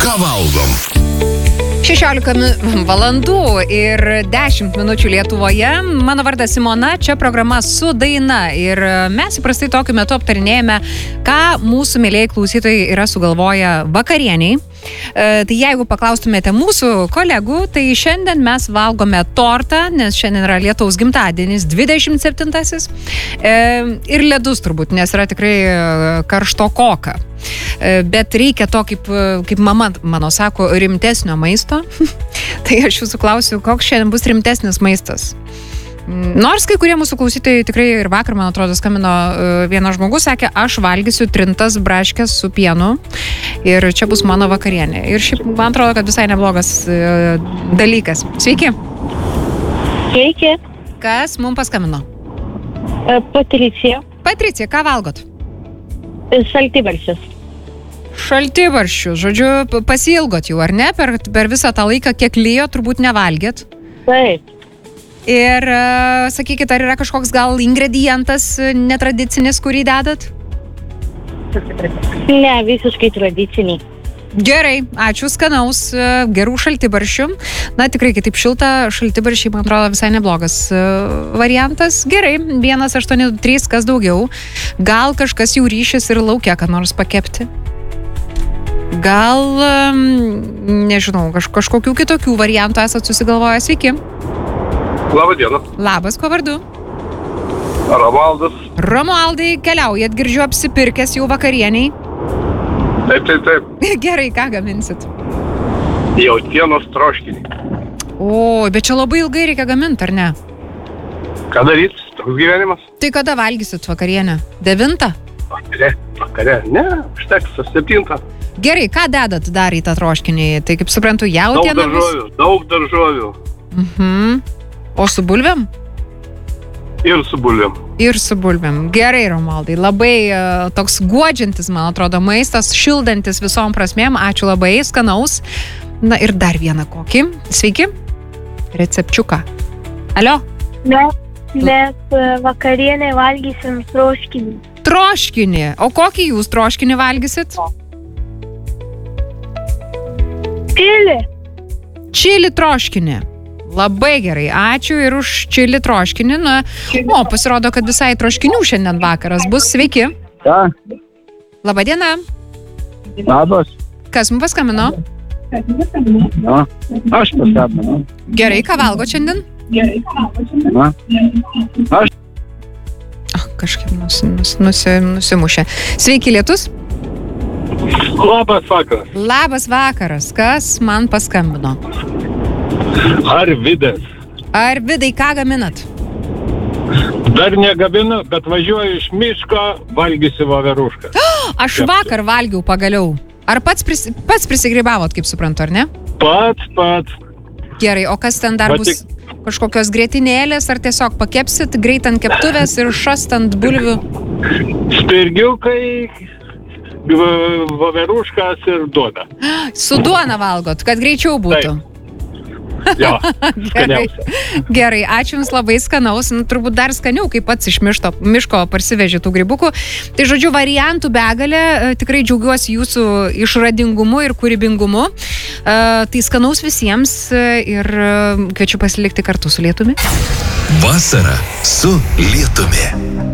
Ką valgom? 16 valandų ir 10 minučių Lietuvoje. Mano vardas Simona, čia programa Su daina. Ir mes įprastai tokiu metu aptarinėjame, ką mūsų mėlėjai klausytojai yra sugalvoję vakarieniai. Tai jeigu paklaustumėte mūsų kolegų, tai šiandien mes valgome tortą, nes šiandien yra Lietaus gimtadienis, 27-asis. Ir ledus turbūt, nes yra tikrai karštokoka. Bet reikia to, kaip mama mano sako, rimtesnio maisto. Tai aš jūsų klausiu, koks šiandien bus rimtesnis maistas. Nors kai kurie mūsų klausytojai tikrai ir vakar, man atrodo, skambino vienas žmogus, sakė, aš valgysiu trintas braškes su pienu ir čia bus mano vakarienė. Ir šiaip, man atrodo, kad visai neblogas dalykas. Sveiki. Sveiki. Kas mums paskambino? Patricija. Patricija, ką valgot? Šaltibarščius. Šaltibarščius, žodžiu, pasiilgot jų, ar ne? Per visą tą laiką, kiek lijo, turbūt nevalgėt. Taip. Ir sakykit, ar yra kažkoks gal ingredientas netradicinis, kurį dedat? Ne, visiškai tradiciniai. Gerai, ačiū, skanaus, gerų šaltibarščių. Na, tikrai, kai taip šilta, šaltibarščiai, man atrodo, visai neblogas variantas. Gerai, 183, kas daugiau. Gal kažkas jau ryšis ir laukia, ką nors pakepti? Gal, nežinau, kažkokių kitokių variantų esat susigalvoję. Sveiki. Labą dieną. Labas, kuo vardu? Romualdas. Romualdai, keliaujat, girdžiu, apsipirkęs jau vakarieniai. Taip. Gerai, ką gaminsit? Jautienos troškinį. O, bet čia labai ilgai reikia gaminti, ar ne? Ką daryt? Toks gyvenimas? Tai kada valgysit vakarienę? 9? Vakare. Ne, užteks 7. Gerai, ką dedat dar į tą troškinį? Tai kaip suprantu, jautiena bus? Daug daržovių. O su bulvėm? Ir su bulvėm. Ir su bulvėm. Gerai, Romualdai, labai toks guodžiantis, man atrodo, maistas, šildantis visom prasmėm. Ačiū labai, skanaus. Na ir dar vieną kokį. Sveiki. Recepčiuką. Alio? Mes vakarienę valgysim troškinį. Troškinį. O kokį jūs troškinį valgysit? Čili troškinį. Labai gerai, ačiū ir už čili troškinį. Na, pasirodo, kad visai troškinių šiandien vakaras bus. Sveiki. Ja. Labą dieną. Labas. Kas mums paskambino? Na, aš paskambinu. Gerai, ką valgo šiandien? Na, aš. Kažkaip nusimušė. Sveiki, Lietus. Labas vakaras. Labas vakaras. Kas man paskambino? Arvidas. Arvidai, ką gaminat? Dar negaminu, bet važiuoju iš miško, valgysiu voverušką. Aš vakar valgiau pagaliau. Ar pats prisigrybavot, kaip suprantu, ar ne? Pats. Gerai, o kas ten dar bus? Kažkokios grietinėlės, ar tiesiog pakepsit greit ant keptuvės ir šast ant bulvių? Spirgiukai, voveruškas ir duona. Su duona valgot, kad greičiau būtų. Taip. Jo, skaniausia. Gerai, ačiū Jums labai, skanaus. Turbūt dar skaniau, kaip pats iš miško parsivežė tų grybukų. Tai žodžiu, variantų begalė. Tikrai džiaugiuosi Jūsų išradingumu ir kūrybingumu. Tai skanaus visiems ir kviečiu pasilikti kartu su Lietumi. Vasara su Lietumi.